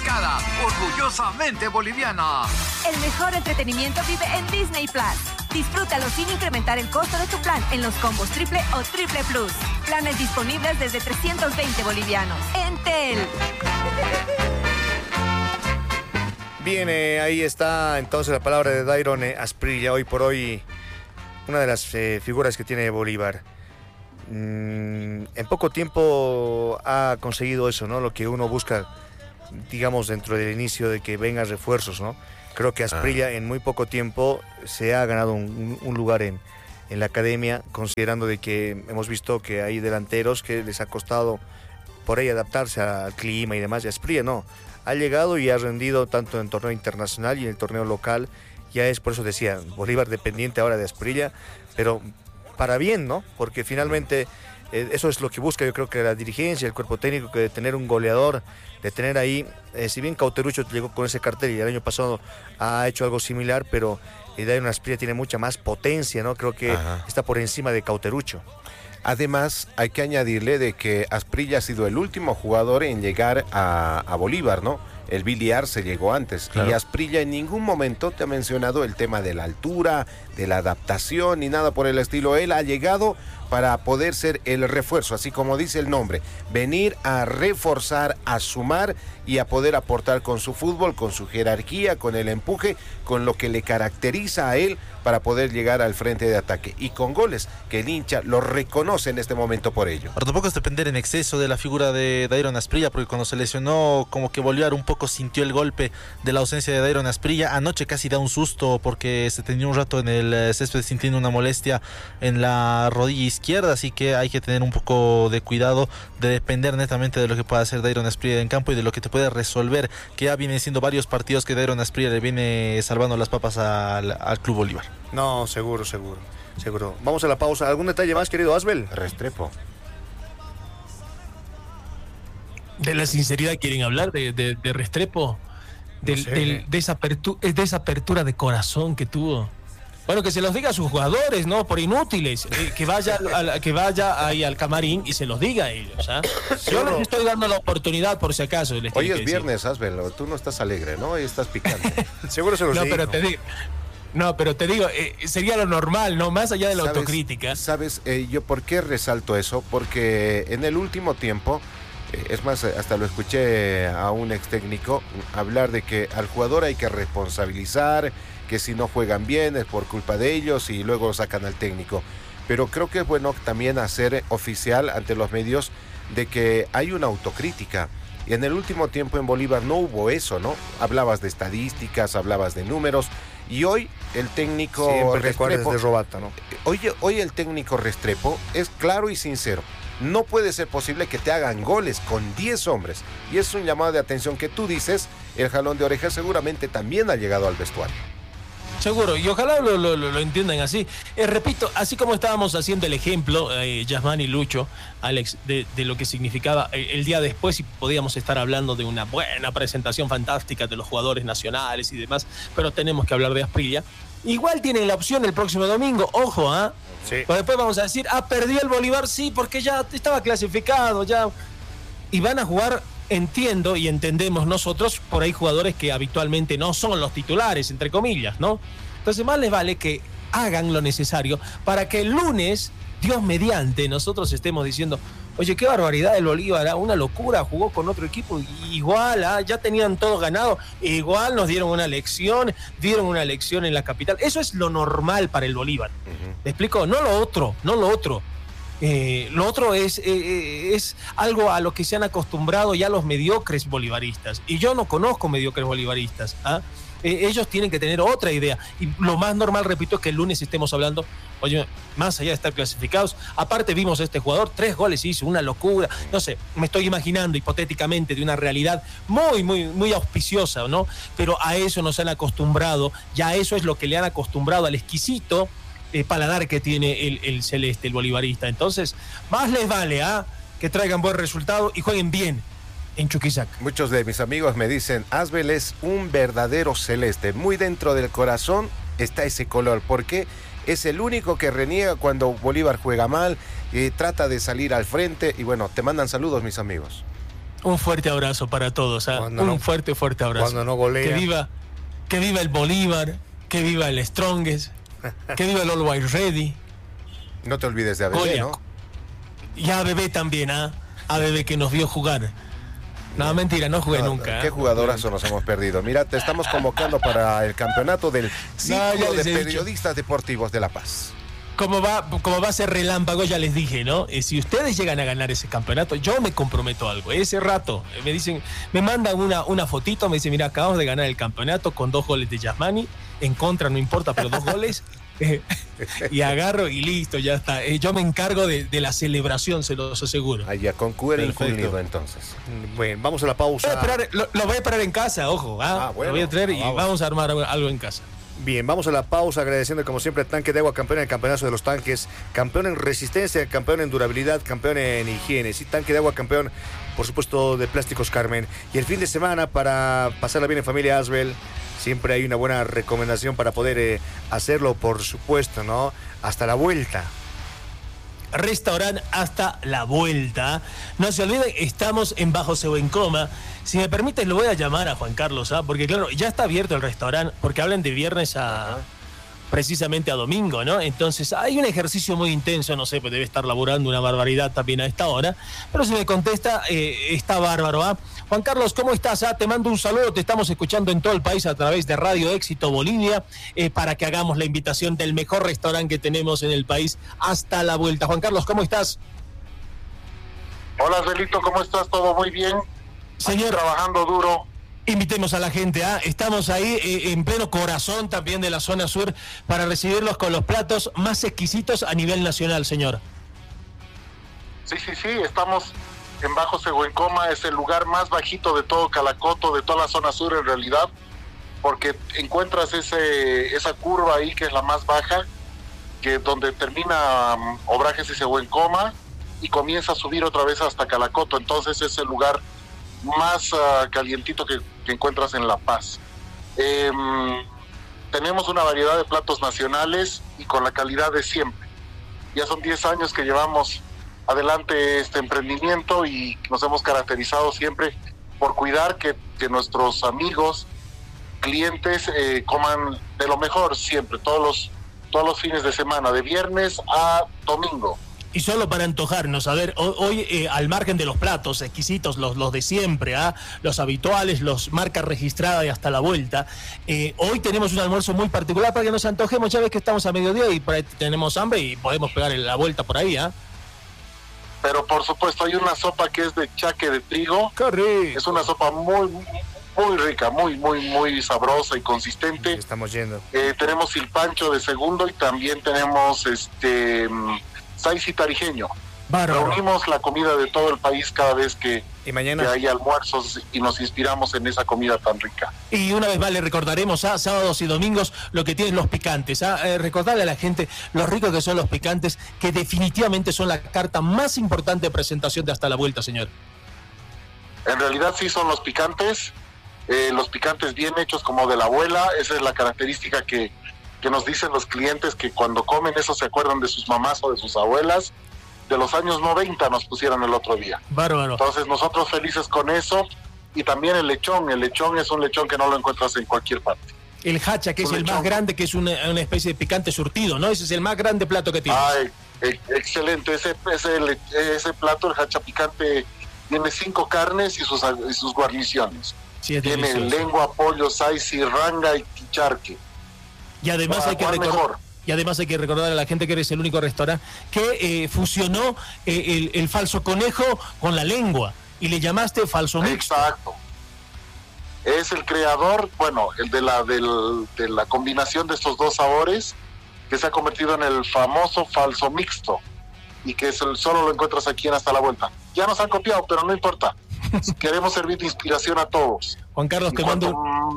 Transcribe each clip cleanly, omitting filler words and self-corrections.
certificada, orgullosamente boliviana. El mejor entretenimiento vive en Disney Plus. Disfrútalo sin incrementar el costo de tu plan en los combos triple o triple plus. Planes disponibles desde 320 bolivianos. Entel. Bien, ahí está entonces la palabra de Dairon Asprilla, hoy por hoy una de las figuras que tiene Bolívar. En poco tiempo ha conseguido eso, ¿no? Lo que uno busca, digamos, dentro del inicio de que vengan refuerzos, ¿no? Creo que Asprilla en muy poco tiempo se ha ganado un lugar en la academia, considerando de que hemos visto que hay delanteros que les ha costado por ahí adaptarse al clima y demás, y Asprilla no. Ha llegado y ha rendido tanto en el torneo internacional y en el torneo local. Ya es, por eso decía, Bolívar dependiente ahora de Asprilla, pero para bien, ¿no? Porque finalmente eso es lo que busca, yo creo que la dirigencia, el cuerpo técnico, que de tener un goleador, de tener ahí, si bien Cauterucho llegó con ese cartel y el año pasado ha hecho algo similar, pero Dairon Asprilla tiene mucha más potencia, ¿no? Creo que está por encima de Cauterucho. Además, hay que añadirle de que Asprilla ha sido el último jugador en llegar a Bolívar, ¿no? El Billy Arce llegó antes. Claro. Y Asprilla en ningún momento te ha mencionado el tema de la altura, de la adaptación, ni nada por el estilo. Él ha llegado para poder ser el refuerzo, así como dice el nombre, venir a reforzar, a sumar y a poder aportar con su fútbol, con su jerarquía, con el empuje, con lo que le caracteriza a él para poder llegar al frente de ataque y con goles que el hincha lo reconoce en este momento por ello. Ahora tampoco es depender en exceso de la figura de Dairon Asprilla, porque cuando se lesionó como que Bolívar un poco sintió el golpe de la ausencia de Dairon Asprilla. Anoche casi da un susto porque se tenía un rato en el césped sintiendo una molestia en la rodilla izquierda, así que hay que tener un poco de cuidado de depender netamente de lo que pueda hacer Dairon Asprilla en campo y de lo que te puede resolver, que ya vienen siendo varios partidos que Dairon Asprilla le viene salvando las papas al Club Bolívar. No, seguro. Vamos a la pausa. ¿Algún detalle más, querido Asbel? Restrepo. ¿De la sinceridad quieren hablar? ¿De Restrepo? De esa apertura de corazón que tuvo. Bueno, que se los diga a sus jugadores, ¿no? Por inútiles. Que vaya ahí al camarín y se los diga a ellos, ¿ah? Yo les estoy dando la oportunidad por si acaso. Hoy es viernes, Asbel. Tú no estás alegre, ¿no? Hoy estás picante. Seguro se los digo. Pero te digo, sería lo normal, ¿no? Más allá de la autocrítica. ¿Sabes? Yo por qué resalto eso? Porque en el último tiempo, es más, hasta lo escuché a un ex técnico hablar de que al jugador hay que responsabilizar, que si no juegan bien es por culpa de ellos y luego sacan al técnico. Pero creo que es bueno también hacer oficial ante los medios de que hay una autocrítica. Y en el último tiempo en Bolívar no hubo eso, ¿no? Hablabas de estadísticas, hablabas de números. Y hoy el técnico Restrepo de Robata, ¿no? Hoy el técnico Restrepo es claro y sincero. No puede ser posible que te hagan goles con 10 hombres. Y es un llamado de atención que tú dices, el jalón de orejas seguramente también ha llegado al vestuario. Seguro, y ojalá lo entiendan así. Repito, así como estábamos haciendo el ejemplo, Yasmán y Lucho, Alex, de lo que significaba el día después, y podíamos estar hablando de una buena presentación fantástica de los jugadores nacionales y demás, pero tenemos que hablar de Asprilla. Igual tienen la opción el próximo domingo, ojo, ¿ah? Sí. Pero después vamos a decir, perdió el Bolívar, sí, porque ya estaba clasificado, ya. Y van a jugar, entiendo y entendemos nosotros, por ahí jugadores que habitualmente no son los titulares, entre comillas, ¿no? Entonces más les vale que hagan lo necesario para que el lunes, Dios mediante, nosotros estemos diciendo, oye, qué barbaridad el Bolívar, una locura, jugó con otro equipo, igual, ya tenían todo ganado, igual nos dieron una lección en la capital. Eso es lo normal para el Bolívar. ¿Me explico? No lo otro. Lo otro es algo a lo que se han acostumbrado ya los mediocres bolivaristas. Y yo no conozco mediocres bolivaristas. Ellos tienen que tener otra idea. Y lo más normal, repito, es que el lunes estemos hablando, oye, más allá de estar clasificados, aparte vimos a este jugador, 3 goles hizo, una locura. No sé, me estoy imaginando hipotéticamente de una realidad muy auspiciosa, ¿no? Pero a eso nos han acostumbrado, ya eso es lo que le han acostumbrado al exquisito paladar que tiene el celeste, el bolivarista. Entonces, más les vale que traigan buen resultado y jueguen bien en Chuquisaca. Muchos de mis amigos me dicen, Asbel es un verdadero celeste, muy dentro del corazón está ese color, porque es el único que reniega cuando Bolívar juega mal, trata de salir al frente, y bueno, te mandan saludos mis amigos. Un fuerte abrazo para todos, ¿ah? Fuerte abrazo. Cuando no golea. Que viva el Bolívar, que viva el Strongest, que viva el Always Ready. No te olvides de ABB, ¿no? Y ABB también, ¿ah? ABB que nos vio jugar. No, mentira, no jugué nunca. Qué jugadorazo nos hemos perdido. Mira, te estamos convocando para el campeonato del Círculo de Periodistas Deportivos de La Paz. Como va a ser relámpago, ya les dije, ¿no? Si ustedes llegan a ganar ese campeonato, yo me comprometo a algo. Ese rato me dicen, me mandan una fotito, me dicen, mira, acabamos de ganar el campeonato con 2 goles de Yasmani, en contra no importa, pero 2 goles. Y agarro y listo, ya está. Yo me encargo de la celebración, se los aseguro. Allá con cuero incluido, entonces. Bueno, vamos a la pausa. Lo voy a esperar en casa, ojo. Bueno, lo voy a traer y vamos a armar algo en casa. Bien, vamos a la pausa agradeciendo como siempre al Tanque de Agua, campeón en el campeonato de los tanques, campeón en resistencia, campeón en durabilidad, campeón en higiene. Sí, Tanque de Agua, campeón, por supuesto, de Plásticos Carmen. Y el fin de semana, para pasarla bien en familia Asbel, siempre hay una buena recomendación para poder hacerlo, por supuesto, ¿no? Hasta la vuelta. Restaurante Hasta la Vuelta. No se olviden, estamos en Bajo Sehuencoma. Si me permiten, lo voy a llamar a Juan Carlos, porque claro, ya está abierto el restaurante, porque hablan de viernes precisamente a domingo, ¿no? Entonces hay un ejercicio muy intenso, no sé, pues debe estar laburando una barbaridad también a esta hora, pero si me contesta, está bárbaro, ¿ah? Juan Carlos, ¿cómo estás? Te mando un saludo, te estamos escuchando en todo el país a través de Radio Éxito Bolivia, para que hagamos la invitación del mejor restaurante que tenemos en el país, Hasta la Vuelta. Juan Carlos, ¿cómo estás? Hola, Celito, ¿cómo estás? ¿Todo muy bien? Señor, aquí trabajando duro. Invitemos a la gente, estamos ahí en pleno corazón también de la zona sur para recibirlos con los platos más exquisitos a nivel nacional, señor. Sí, estamos en Bajo Sehuencoma, es el lugar más bajito de todo Calacoto, de toda la zona sur en realidad, porque encuentras esa curva ahí que es la más baja, que donde termina Obrajes y Sehuencoma y comienza a subir otra vez hasta Calacoto, entonces es el lugar más calientito que encuentras en La Paz. Tenemos una variedad de platos nacionales y con la calidad de siempre. Ya son 10 años que llevamos adelante este emprendimiento y nos hemos caracterizado siempre por cuidar que nuestros amigos, clientes coman de lo mejor siempre, todos los fines de semana, de viernes a domingo. Y solo para antojarnos, a ver, hoy al margen de los platos exquisitos, los de siempre, los habituales, los marcas registradas y Hasta la Vuelta, hoy tenemos un almuerzo muy particular para que nos antojemos. Ya ves que estamos a mediodía y por ahí tenemos hambre y podemos pegar la vuelta por ahí, Pero por supuesto hay una sopa que es de chaque de trigo. ¡Qué rico! Es una sopa muy rica, muy sabrosa y consistente. Estamos yendo. Tenemos silpancho de segundo y también tenemos sais y tarijeño. Bárbaro. Reunimos la comida de todo el país cada vez que mañana hay almuerzos y nos inspiramos en esa comida tan rica. Y una vez más le recordaremos sábados y domingos lo que tienen los picantes. Recordarle a la gente lo rico que son los picantes, que definitivamente son la carta más importante de presentación de Hasta la Vuelta, señor. En realidad sí son los picantes bien hechos como de la abuela. Esa es la característica que nos dicen los clientes, que cuando comen eso se acuerdan de sus mamás o de sus abuelas. De los años 90 nos pusieron el otro día. Bárbaro. Entonces nosotros felices con eso. Y también el lechón es un lechón que no lo encuentras en cualquier parte. El hacha, que es el más grande, que es una especie de picante surtido, ¿no? Ese es el más grande plato que tiene. Excelente. Ese plato, el hacha picante, tiene 5 carnes y sus guarniciones. Sí, tiene lengua, pollo, sais, ranga y charque. Y además hay que recordar a la gente que eres el único restaurante que fusionó el falso conejo con la lengua y le llamaste falso mixto. Exacto. Es el creador, el de la combinación de estos dos sabores, que se ha convertido en el famoso falso mixto y que solo lo encuentras aquí en Hasta la Vuelta. Ya nos han copiado, pero no importa. Queremos servir de inspiración a todos. Juan Carlos, te mando...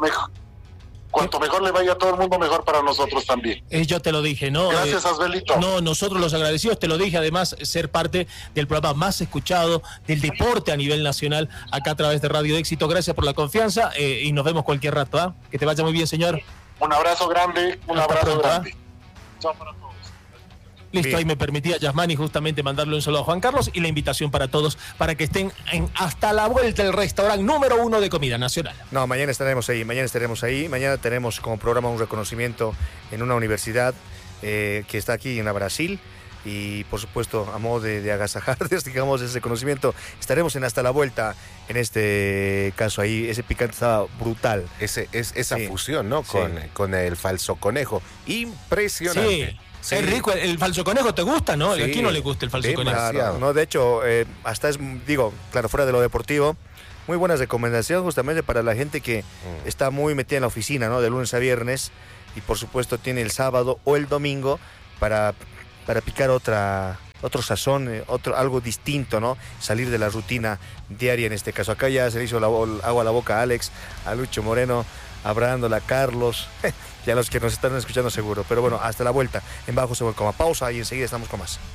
Cuanto mejor le vaya a todo el mundo, mejor para nosotros también. Yo te lo dije, ¿no? Gracias, Asbelito. No, nosotros los agradecidos, te lo dije, además, ser parte del programa más escuchado del deporte a nivel nacional, acá a través de Radio Éxito. Gracias por la confianza y nos vemos cualquier rato, Que te vaya muy bien, señor. Un abrazo grande, un abrazo grande. Chao para todos. Listo, Bien. ahí me permitía Yasmani justamente mandarle un saludo a Juan Carlos y la invitación para todos para que estén en Hasta la Vuelta, el restaurante número 1 de comida nacional. No, mañana estaremos ahí. Mañana tenemos como programa un reconocimiento en una universidad que está aquí en la Brasil. Y por supuesto, a modo de agasajar, digamos, ese conocimiento, estaremos en Hasta la Vuelta. En este caso ahí, ese picante estaba brutal. Esa Sí. fusión, ¿no? Sí. Con el falso conejo. Impresionante. Sí. Es rico, el falso conejo te gusta, ¿no? Sí. ¿A quién no le gusta el falso conejo? Claro, no, de hecho, hasta es, digo, claro, fuera de lo deportivo, muy buena recomendación justamente para la gente que está muy metida en la oficina, ¿no? De lunes a viernes, y por supuesto tiene el sábado o el domingo para picar otro sazón, algo distinto, ¿no? Salir de la rutina diaria en este caso. Acá ya se le hizo agua a la boca a Alex, a Lucho Moreno, a Brándola, a Carlos, y a los que nos están escuchando seguro. Pero bueno, hasta la vuelta, en Bajo Cebo Coma. Pausa y enseguida estamos con más.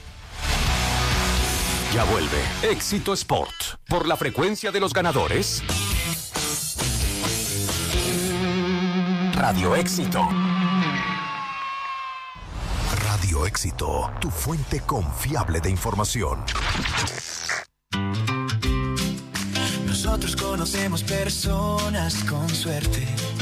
Ya vuelve Éxito Sport por la frecuencia de los ganadores. Radio Éxito. Radio Éxito, tu fuente confiable de información. Nosotros conocemos personas con suerte